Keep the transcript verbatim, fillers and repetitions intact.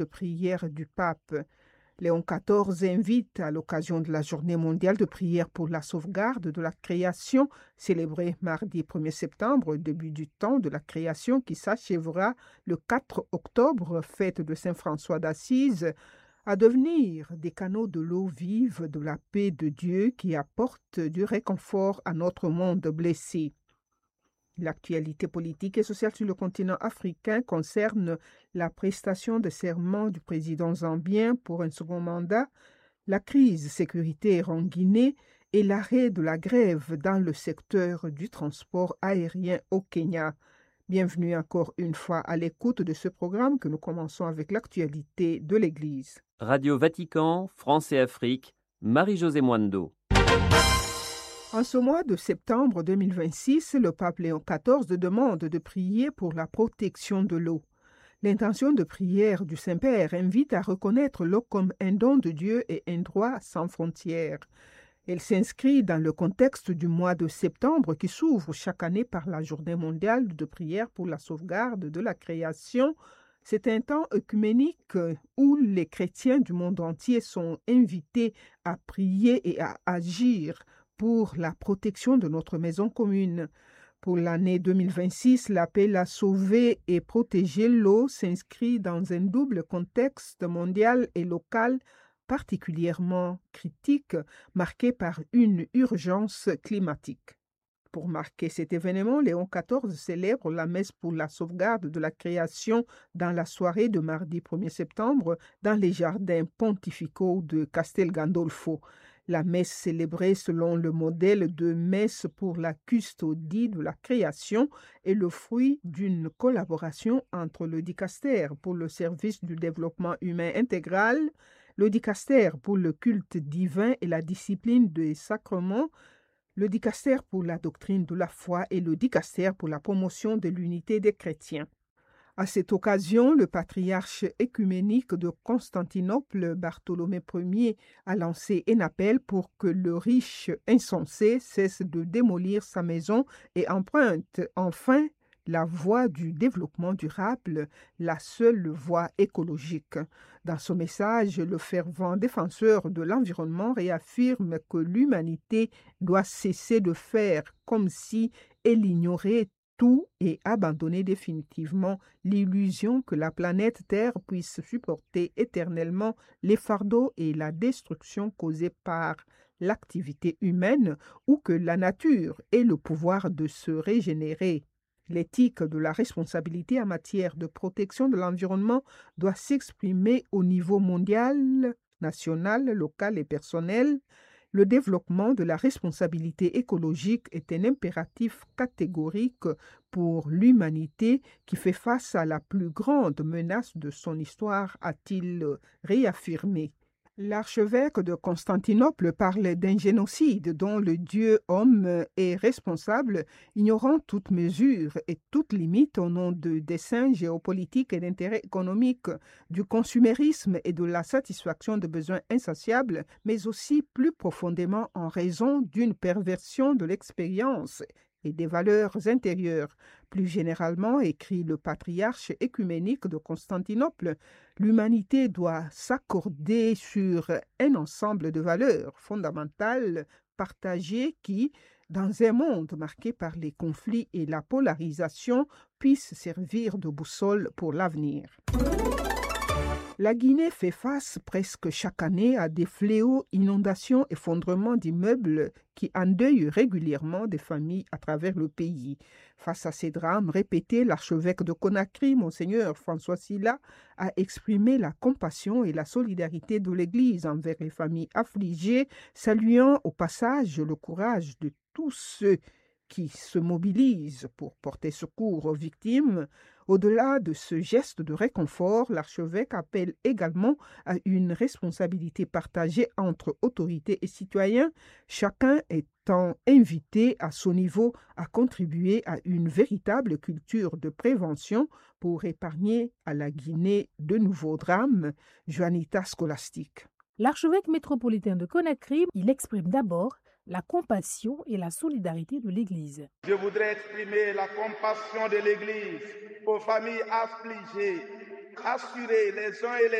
de prière du pape. Léon quatorze invite à l'occasion de la journée mondiale de prière pour la sauvegarde de la création, célébrée mardi premier septembre, début du temps de la création qui s'achèvera le quatre octobre, fête de Saint François d'Assise, à devenir des canaux de l'eau vive de la paix de Dieu qui apportent du réconfort à notre monde blessé. L'actualité politique et sociale sur le continent africain concerne la prestation de serment du président zambien pour un second mandat, la crise sécuritaire en Guinée et l'arrêt de la grève dans le secteur du transport aérien au Kenya. Bienvenue encore une fois à l'écoute de ce programme que nous commençons avec l'actualité de l'Église. Radio Vatican, France et Afrique, Marie-Josée Mwando. En ce mois de septembre deux mille vingt-six, le pape Léon quatorze demande de prier pour la protection de l'eau. L'intention de prière du Saint-Père invite à reconnaître l'eau comme un don de Dieu et un droit sans frontières. Elle s'inscrit dans le contexte du mois de septembre qui s'ouvre chaque année par la Journée mondiale de prière pour la sauvegarde de la création. C'est un temps œcuménique où les chrétiens du monde entier sont invités à prier et à agir pour la protection de notre maison commune. Pour l'année deux mille vingt-six, l'appel à sauver et protéger l'eau s'inscrit dans un double contexte mondial et local particulièrement critique, marqué par une urgence climatique. Pour marquer cet événement, Léon quatorze célèbre la messe pour la sauvegarde de la création dans la soirée de mardi premier septembre dans les jardins pontificaux de Castel Gandolfo. La messe célébrée selon le modèle de messe pour la custodie de la création est le fruit d'une collaboration entre le Dicaster pour le service du développement humain intégral, le Dicaster pour le culte divin et la discipline des sacrements, le Dicaster pour la doctrine de la foi et le Dicaster pour la promotion de l'unité des chrétiens. À cette occasion, le patriarche écuménique de Constantinople, Bartholomé Ier, a lancé un appel pour que le riche insensé cesse de démolir sa maison et emprunte enfin la voie du développement durable, la seule voie écologique. Dans son message, le fervent défenseur de l'environnement réaffirme que l'humanité doit cesser de faire comme si elle ignorait tout et abandonner définitivement l'illusion que la planète Terre puisse supporter éternellement les fardeaux et la destruction causés par l'activité humaine ou que la nature ait le pouvoir de se régénérer. L'éthique de la responsabilité en matière de protection de l'environnement doit s'exprimer au niveau mondial, national, local et personnel. Le développement de la responsabilité écologique est un impératif catégorique pour l'humanité qui fait face à la plus grande menace de son histoire, a-t-il réaffirmé. L'archevêque de Constantinople parle d'un génocide dont le dieu homme est responsable, ignorant toute mesure et toute limite au nom de desseins géopolitiques et d'intérêts économiques, du consumérisme et de la satisfaction de besoins insatiables, mais aussi plus profondément en raison d'une perversion de l'expérience et des valeurs intérieures. Plus généralement, écrit le patriarche écuménique de Constantinople, l'humanité doit s'accorder sur un ensemble de valeurs fondamentales partagées qui, dans un monde marqué par les conflits et la polarisation, puissent servir de boussole pour l'avenir. La Guinée fait face presque chaque année à des fléaux, inondations, effondrements d'immeubles qui endeuillent régulièrement des familles à travers le pays. Face à ces drames répétés, l'archevêque de Conakry, Monseigneur François Sylla, a exprimé la compassion et la solidarité de l'Église envers les familles affligées, saluant au passage le courage de tous ceux qui se mobilisent pour porter secours aux victimes. Au-delà de ce geste de réconfort, l'archevêque appelle également à une responsabilité partagée entre autorités et citoyens, chacun étant invité à son niveau à contribuer à une véritable culture de prévention pour épargner à la Guinée de nouveaux drames. Juanita Scholastique. L'archevêque métropolitain de Conakry, il exprime d'abord la compassion et la solidarité de l'Église. Je voudrais exprimer la compassion de l'Église aux familles affligées assurer les uns et les